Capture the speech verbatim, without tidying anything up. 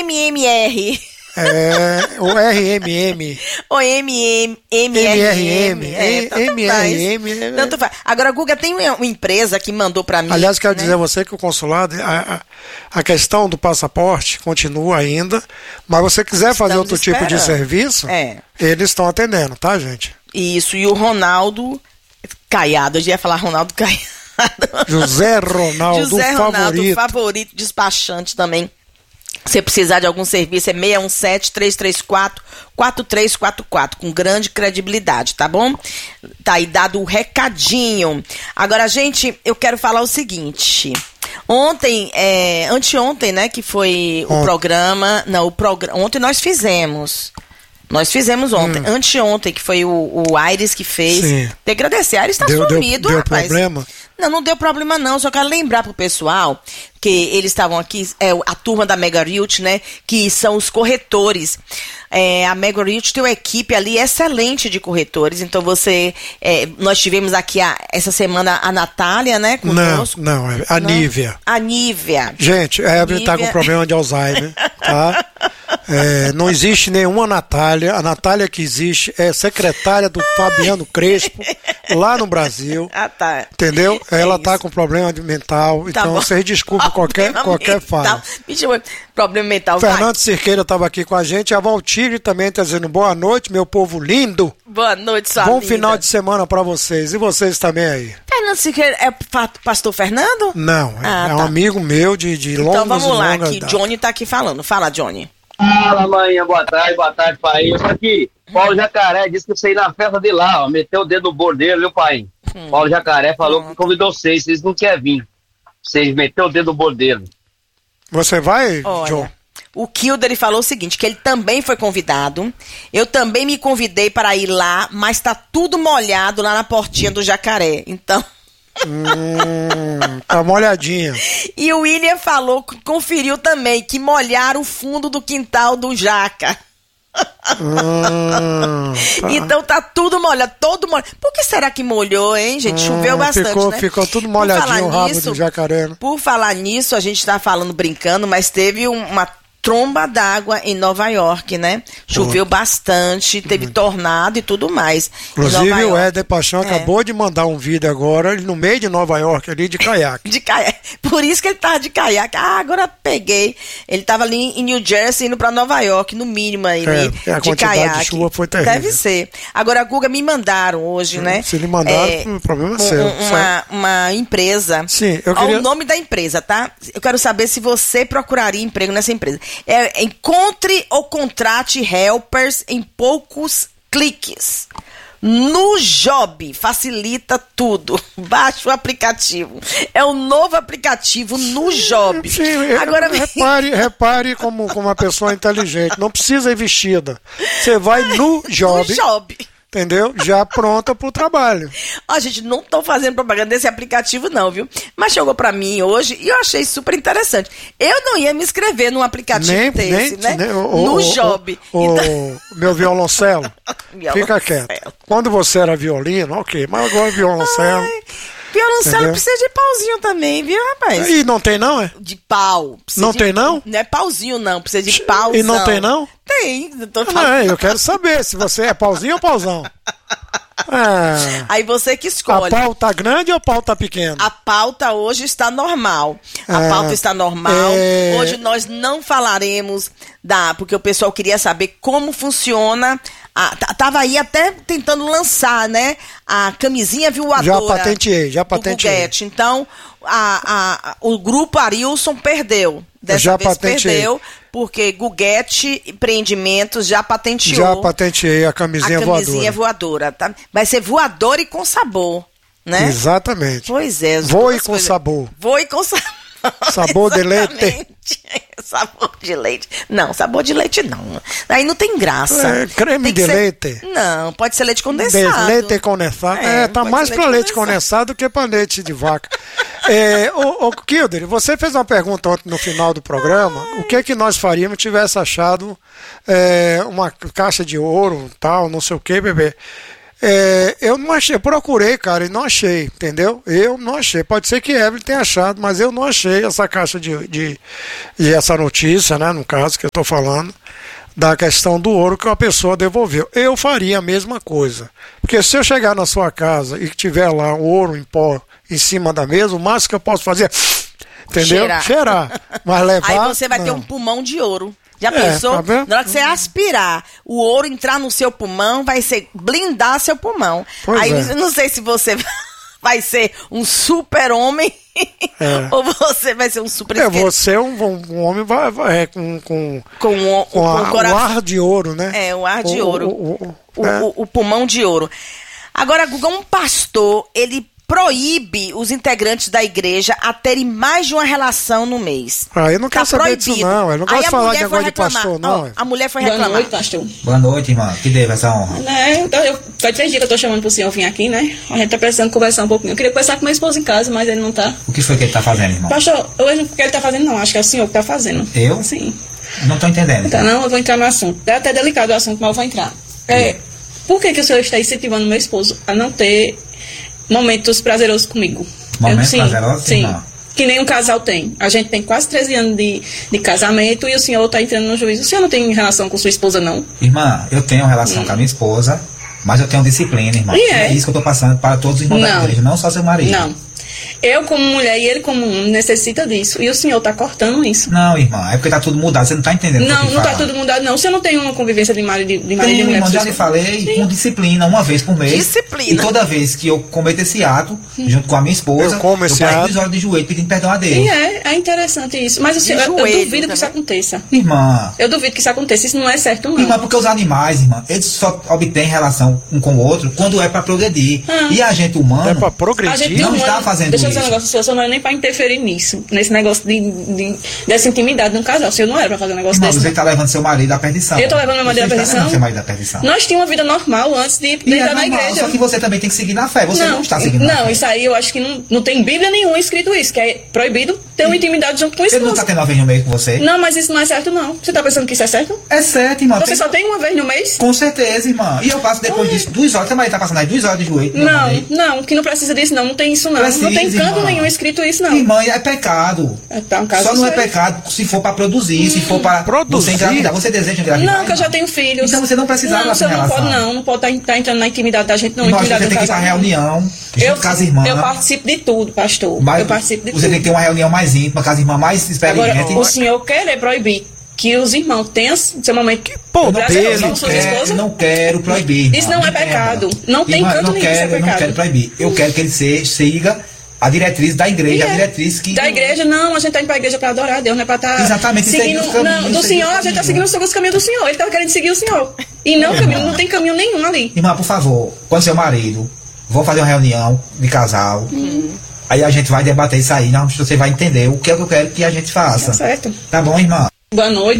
M M R. É, o R M M. O M M M R M. É, M R M. Tanto faz. Agora, Guga, tem uma empresa que mandou para mim. Aliás, quero né? dizer a você que o consulado, a, a questão do passaporte continua ainda, mas você quiser fazer Estamos outro esperando. tipo de serviço, é. eles estão atendendo, tá, gente? Isso, e o Ronaldo Caiado, eu já ia falar Ronaldo Caiado. José Ronaldo, José Ronaldo, favorito. favorito, despachante também. Se precisar de algum serviço, é seis um sete, três três quatro, quatro três quatro quatro, com grande credibilidade, tá bom? Tá aí dado o recadinho. Agora, gente, eu quero falar o seguinte. Ontem, é, anteontem, né, que foi o hum. programa, não, o programa, ontem nós fizemos... Nós fizemos ontem, hum. anteontem, que foi o, o Aires que fez. Sim. Tem que agradecer. Aires tá deu, sumido, deu, rapaz. Deu problema? Não, não deu problema não. Só quero lembrar pro pessoal que eles estavam aqui, é, a turma da Mega Realty, né? Que são os corretores. É, a Mega Realty tem uma equipe ali excelente de corretores. Então você... É, nós tivemos aqui a, essa semana a Natália, né? Conosco. Não, não. A Nívia. A Nívia. Gente, a Evelyn tá com problema de Alzheimer, tá? É, não existe nenhuma Natália. A Natália que existe é secretária do Fabiano Crespo, lá no Brasil. Ah, tá. Entendeu? É Ela isso. tá com problema de mental. Tá então bom. Vocês desculpem qualquer, qualquer fala. Problema mental. Fernando vai. Cirqueira estava aqui com a gente. A Valtírio também está dizendo boa noite, meu povo lindo. Boa noite, sua Bom linda. final de semana para vocês. E vocês também aí. Fernando Cirqueira é pastor Fernando? Não, ah, é tá. um amigo meu de, de longas Então vamos lá, que datas. Johnny tá aqui falando. Fala, Johnny. Fala, manhã, boa tarde, boa tarde, pai. Isso aqui, Paulo Jacaré disse que você ia na festa de lá, ó, meteu o dedo no bordeiro, viu, pai? Hum. Paulo Jacaré falou hum. que convidou vocês, vocês não querem vir. Vocês meteu o dedo no bordeiro. Você vai, Olha, John? O Kilder, ele falou o seguinte, que ele também foi convidado. Eu também me convidei para ir lá, mas tá tudo molhado lá na portinha do Jacaré. Então... Hum, tá molhadinha. E o William falou, conferiu também, que molharam o fundo do quintal do Jaca. Hum, tá. Então tá tudo molhado, todo molhado. Por que será que molhou, hein, gente? Hum, Choveu bastante, ficou, né? Ficou tudo molhadinho o rabo nisso, do jacaré. Né? Por falar nisso, a gente tá falando brincando, mas teve uma tromba d'água em Nova York, né? Choveu Pô. bastante, teve uhum. tornado e tudo mais. Inclusive o Éder Paixão é. acabou de mandar um vídeo agora, no meio de Nova York, ali de caiaque. De caiaque. Por isso que ele tava de caiaque. Ah, agora peguei. Ele tava ali em New Jersey, indo pra Nova York, no mínimo aí, é, a de quantidade caiaque. de chuva foi terrível. Deve ser. Agora, Guga, me mandaram hoje, hum, né? Se lhe mandaram, é, o problema é seu. Uma, uma empresa. Sim, eu queria... Olha o nome da empresa, tá? Eu quero saber se você procuraria emprego nessa empresa. É, encontre ou contrate helpers em poucos cliques. No Job, facilita tudo. Baixe o aplicativo. É o novo aplicativo no Job. Sim, agora repare, repare como, como uma pessoa inteligente. Não precisa ir vestida. Você vai no Job. No Job. Entendeu? Já pronta pro trabalho. Ó, gente, não tô fazendo propaganda desse aplicativo não, viu? Mas chegou pra mim hoje e eu achei super interessante. Eu não ia me inscrever num aplicativo nem, desse, nem, né? Nem, o, no o, Job. O, então... o meu violoncelo. violoncelo. Fica quieto. Quando você era violino, ok. Mas agora violoncelo... Ai. Violoncelo Entendeu? Precisa de pauzinho também, viu, rapaz? E não tem não, é? De pau. Precisa não de... tem não? Não é pauzinho não, precisa de pauzão. E não tem não? Tem. Tô falando... Não, eu quero saber se você é pauzinho ou pauzão. É. Aí você que escolhe. A pauta grande ou a pauta pequena? A pauta hoje está normal. A é. pauta está normal. É. Hoje nós não falaremos da... Porque o pessoal queria saber como funciona... Ah, tava aí até tentando lançar, né? A camisinha voadora. Já patenteei, já patenteei. Guguete. Então, a, a, o grupo Arilson perdeu. Dessa já vez patenteei. perdeu, porque Guguete Empreendimentos já patenteou. Já patenteei a camisinha voadora. A camisinha voadora. voadora tá? Vai ser voadora e com sabor, né? Exatamente. Pois é. Voe com coisas... sabor. Voe com sabor. Sabor de leite. Sabor de leite. Não, sabor de leite não. Aí não tem graça. É, creme de ser... leite. Não, pode ser leite condensado. De leite condensado. É, é tá mais para leite, leite condensado do que para leite de vaca. é, ô, ô, Kilder, você fez uma pergunta ontem no final do programa. Ai. O que é que nós faríamos se tivesse achado é, uma caixa de ouro, tal, não sei o que, bebê. É, eu não achei, eu procurei, cara, e não achei, entendeu? Eu não achei. Pode ser que Evelyn tenha achado, mas eu não achei essa caixa de, de, de essa notícia, né? No caso que eu tô falando, da questão do ouro que uma pessoa devolveu. Eu faria a mesma coisa. Porque se eu chegar na sua casa e tiver lá um ouro em pó em cima da mesa, o máximo que eu posso fazer é, entendeu? Cheirar. Cheirar. Mas levar. Aí você vai não. ter um pulmão de ouro. Já É, pensou? tá vendo? Na hora que você aspirar, o ouro entrar no seu pulmão, vai ser blindar seu pulmão. Pois Aí é. eu não sei se você vai ser um super-homem É. ou você vai ser um super É, você é um, um, um homem vai, vai, é, com, com, com, o, com, a, com o coração. o ar de ouro, né? É, o ar de O- ouro. o- o- O, é. o- o pulmão de ouro. Agora, Guga, um pastor, ele proíbe os integrantes da igreja a terem mais de uma relação no mês. Ah, eu não quero Tá saber disso proibido. não. Eu não Aí gosto de a falar de mulher foi negócio de reclamar. pastor, não. Ó, é. a mulher foi Boa reclamar. noite, pastor. Boa noite, irmã. Que deve essa honra? Né, eu, eu, faz três dias que eu tô chamando pro senhor vir aqui, né? A gente tá precisando conversar um pouquinho. Eu queria conversar com meu esposo em casa, mas ele não tá. O que foi que ele tá fazendo, irmão? Pastor, eu não sei o que ele tá fazendo, não. Acho que é o senhor que tá fazendo. Eu? Sim. Não tô entendendo. Tá, não, eu vou entrar no assunto. É até delicado o assunto, mas eu vou entrar. É, por que, que o senhor está incentivando meu esposo a não ter momentos prazerosos comigo? Momentos sim, prazerosos, Sim. irmã? Que nem um casal tem. A gente tem quase treze anos de, de casamento e o senhor tá entrando no juízo. O senhor não tem relação com sua esposa, não? Irmã, eu tenho relação Hum. com a minha esposa, mas eu tenho disciplina, irmã. E é? isso que eu tô passando para todos os irmãos da Não. igreja, não só seu marido. Não. Eu, como mulher, e ele, como homem, necessita disso. E o senhor tá cortando isso. Não, irmã, é porque tá tudo mudado, você não tá entendendo o que eu Não, tô não tá falando. tudo mudado, não. Você não tem uma convivência de marido, de marido Tenho, e mulher irmã, com já sua lhe esposa? falei, Sim. com disciplina, uma vez por mês. Disciplina. E toda vez que eu cometo esse ato, junto com a minha esposa, Eu como esse passo ato. duas horas de joelho pedindo perdão a Deus. E é, é interessante isso. Mas o senhor, eu, eu joelho duvido que isso também. aconteça. Irmã, Eu duvido que isso aconteça. Isso não é certo, não. Irmã, porque os animais, irmã, eles só obtêm relação um com o outro quando é pra progredir. Ah. E a gente humano. É pra A progredir. gente não não está é- fazendo Deixa eu dizer um isso. negócio, o senhor não é nem pra interferir nisso, nesse negócio de, de- dessa intimidade no casal. O senhor não era pra fazer um negócio Irmão, desse. você não. está levando seu marido à perdição. Eu tô levando meu marido Você à está perdição? levando seu marido à perdição. Nós tínhamos uma vida normal antes de, de E é entrar na normal, igreja. Só que você também tem que seguir na fé. Você não, está seguindo na não, fé. isso aí eu acho que não, não tem Bíblia nenhuma escrito isso, que é proibido ter uma intimidade junto com o Ele não esposo. está tendo uma vez no mês com você? Não, mas isso não é certo, não. Você tá pensando que isso é certo? É certo, irmã. Você Tem- só tem uma vez no mês? Com certeza, irmã. E eu passo depois Ai. disso duas horas. Seu marido está passando aí duas horas de joelho. meu Não, marido. não, que não precisa disso, não. Não tem isso, não. Precisa, não tem canto irmã. nenhum escrito isso, não. Irmã, é pecado. É, tá um caso Só não é sério. pecado se for para produzir, se for para Produzir? você engravidar. Você deseja engravidar? Não, que eu já irmã? tenho filhos. Então você não precisava Não, dessa você não relação. pode, não. Não pode estar entrando na intimidade da gente, não. Irmão, você Intimidade tem do que ir para casal. reunião, junto Eu, com as irmãs. eu participo de tudo, pastor. Mas eu participo de você tudo. tem que ter uma reunião mais íntima, com as irmãs mais Agora, experientes. o senhor querer proibir que os irmãos tenham seu momento que pô, Eu não, prazeroso quero, com não, suas quero, esposas. não quero proibir. Isso irmã, não é entenda. pecado. Não tem Irmã, canto eu não nenhum que quero, isso é eu não pecado. quero proibir. Eu quero que ele se, siga a diretriz da igreja, E a é. diretriz que. Da igreja, não, a gente tá indo pra igreja pra adorar a Deus, não é pra estar Exatamente, seguindo. seguir os caminhos, Não, do seguir Senhor, os a gente tá caminhos. seguindo os os caminhos do Senhor. Ele tava querendo seguir o Senhor. E não, caminho, não tem caminho nenhum ali. Irmã, por favor, quando seu marido, vou fazer uma reunião de casal. Hum. Aí a gente vai debater isso aí. Não, você vai entender o que é que eu quero que a gente faça. Tá certo. Tá bom, irmã? Boa noite.